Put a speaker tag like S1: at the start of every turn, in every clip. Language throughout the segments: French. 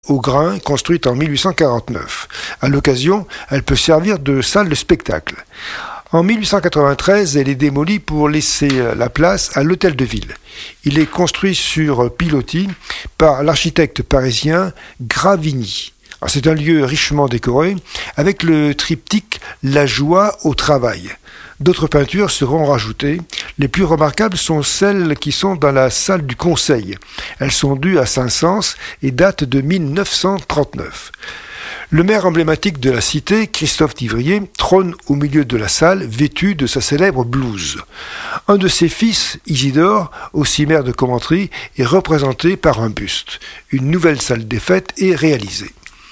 S1: au grain, construite en 1849. À l'occasion, elle peut servir de salle de spectacle. En 1893, elle est démolie pour laisser la place à l'hôtel de ville. Il est construit sur pilotis par l'architecte parisien Gravigny. C'est un lieu richement décoré, avec le triptyque « La joie au travail ». D'autres peintures seront rajoutées. Les plus remarquables sont celles qui sont dans la salle du Conseil. Elles sont dues à Saint-Saëns et datent de 1939. Le maire emblématique de la cité, Christophe d'Ivrier, trône au milieu de la salle, vêtu de sa célèbre blouse. Un de ses fils, Isidore, aussi maire de Commentry, est représenté par un buste. Une nouvelle salle des fêtes est réalisée.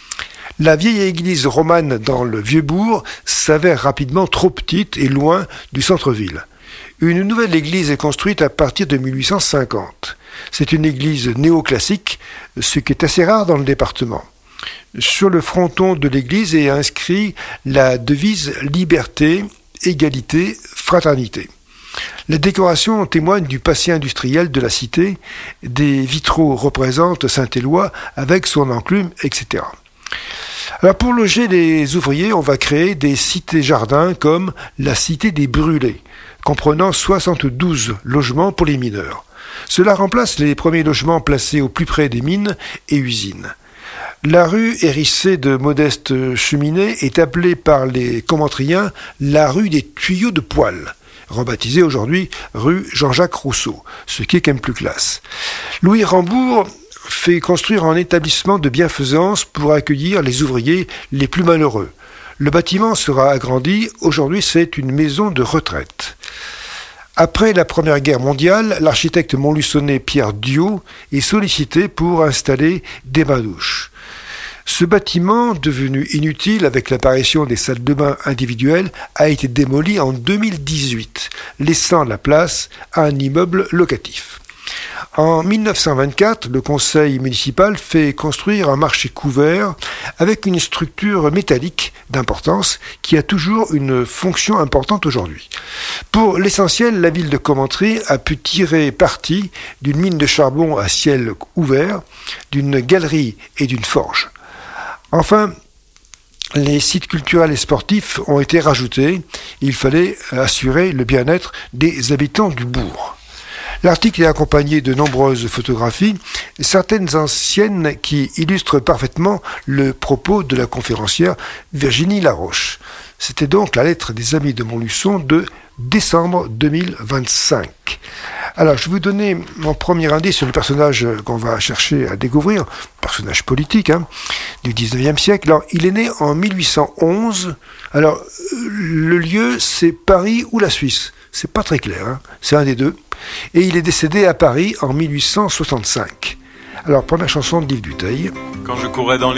S1: La vieille église romane dans le Vieux-Bourg s'avère rapidement trop petite et loin du centre-ville. Une nouvelle église est construite à partir de 1850. C'est une église néoclassique, ce qui est assez rare dans le département. Sur le fronton de l'église est inscrit la devise « Liberté, égalité, fraternité ». La décoration témoigne du passé industriel de la cité. Des vitraux représentent Saint-Éloi avec son enclume, etc. Alors pour loger les ouvriers, on va créer des cités-jardins comme la cité des Brûlés, comprenant 72 logements pour les mineurs. Cela remplace les premiers logements placés au plus près des mines et usines. La rue hérissée de modestes cheminées est appelée par les commentriens la rue des tuyaux de poêle, rebaptisée aujourd'hui rue Jean-Jacques Rousseau, ce qui est quand même plus classe. Louis Rambourg fait construire un établissement de bienfaisance pour accueillir les ouvriers les plus malheureux. Le bâtiment sera agrandi, aujourd'hui c'est une maison de retraite. Après la Première Guerre mondiale, l'architecte montluçonnais Pierre Diot est sollicité pour installer des bains-douches. Ce bâtiment, devenu inutile avec l'apparition des salles de bain individuelles, a été démoli en 2018, laissant la place à un immeuble locatif. En 1924, le conseil municipal fait construire un marché couvert avec une structure métallique d'importance qui a toujours une fonction importante aujourd'hui. Pour l'essentiel, la ville de Commentry a pu tirer parti d'une mine de charbon à ciel ouvert, d'une galerie et d'une forge. Enfin, les sites culturels et sportifs ont été rajoutés. Il fallait assurer le bien-être des habitants du bourg. L'article est accompagné de nombreuses photographies, certaines anciennes qui illustrent parfaitement le propos de la conférencière Virginie Laroche. C'était donc la lettre des Amis de Montluçon de décembre 2025. Alors, je vais vous donner mon premier indice sur le personnage qu'on va chercher à découvrir, personnage politique du 19e siècle. Alors, il est né en 1811. Alors, le lieu, c'est Paris ou la Suisse. C'est pas très clair, c'est un des deux. Et il est décédé à Paris en 1865. Alors, première chanson de Yves Duteil.
S2: Quand je courais dans les